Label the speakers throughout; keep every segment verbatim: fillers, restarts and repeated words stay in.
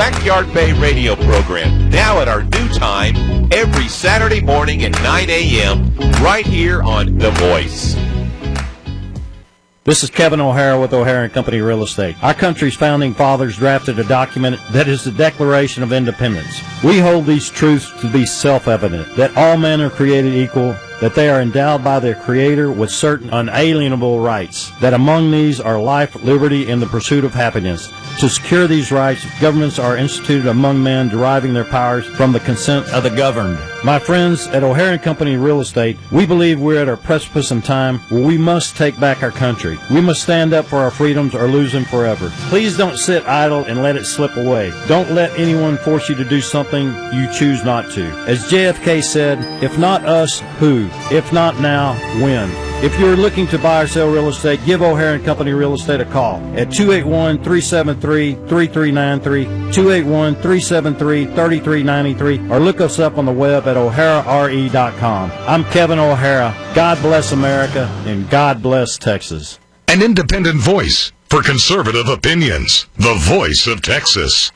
Speaker 1: Backyard Bay radio program, now at our new time, every Saturday morning at nine a.m., right here on The Voice.
Speaker 2: This is Kevin O'Hara with O'Hara and Company Real Estate. Our country's founding fathers drafted a document that is the Declaration of Independence. We hold these truths to be self-evident, that all men are created equal, that they are endowed by their Creator with certain unalienable rights, that among these are life, liberty, and the pursuit of happiness. To secure these rights, governments are instituted among men, deriving their powers from the consent of the governed. My friends at O'Hara and Company Real Estate, we believe we're at a precipice in time where we must take back our country. We must stand up for our freedoms or lose them forever. Please don't sit idle and let it slip away. Don't let anyone force you to do something you choose not to. As J F K said, if not us, who? If not now, when? If you're looking to buy or sell real estate, give O'Hara and Company Real Estate a call at two eight one, three seven three, three three nine three, two eight one, three seven three, three three nine three, or look us up on the web at o'hara r e dot com. I'm Kevin O'Hara. God bless America, and God bless Texas.
Speaker 3: An independent voice for conservative opinions. The Voice of Texas.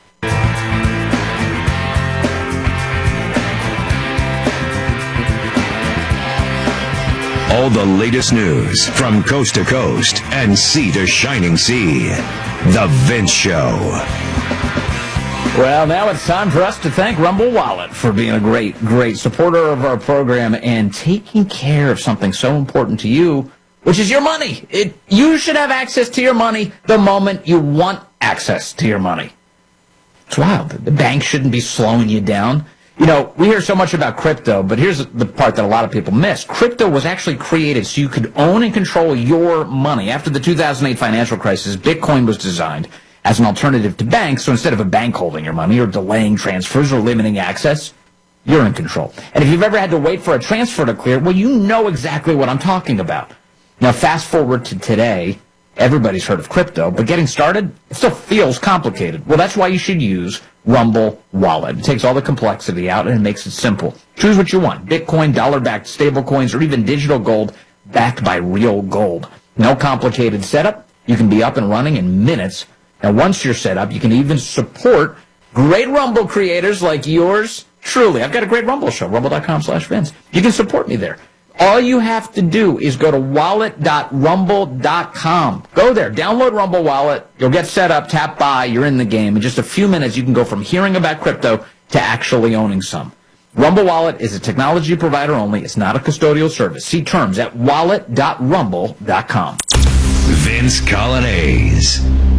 Speaker 4: All the latest news from coast to coast and sea to shining sea. The Vince Show.
Speaker 5: Well, now it's time for us to thank Rumble Wallet for being a great, great supporter of our program and taking care of something so important to you, which is your money. It, you should have access to your money the moment you want access to your money. It's wild. The bank shouldn't be slowing you down. You know, we hear so much about crypto, but here's the part that a lot of people miss. Crypto was actually created so you could own and control your money. After the two thousand eight financial crisis, Bitcoin was designed as an alternative to banks, so instead of a bank holding your money or delaying transfers or limiting access, you're in control. And if you've ever had to wait for a transfer to clear, well, you know exactly what I'm talking about. Now, fast forward to today, everybody's heard of crypto, but getting started, it still feels complicated. Well, that's why you should use Rumble Wallet. It takes all the complexity out and it makes it simple. Choose what you want. Bitcoin, dollar-backed stablecoins, or even digital gold backed by real gold. No complicated setup. You can be up and running in minutes. And once you're set up, you can even support great Rumble creators like yours truly. I've got a great Rumble show, rumble dot com slash Vince. You can support me there. All you have to do is go to wallet dot rumble dot com. Go there, download Rumble Wallet. You'll get set up, tap buy, you're in the game. In just a few minutes, you can go from hearing about crypto to actually owning some. Rumble Wallet is a technology provider only. It's not a custodial service. See terms at wallet dot rumble dot com.
Speaker 4: Vince Colonnese.